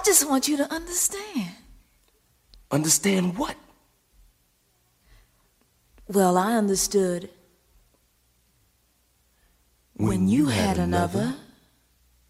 just want you to understand. Understand what? Well, I understood when you had another.